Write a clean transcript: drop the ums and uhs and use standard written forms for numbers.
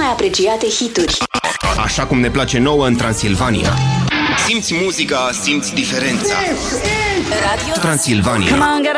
apreciate hituri. Așa cum ne place nouă în Transilvania. Simți muzica, simți diferența. Radio Transilvania.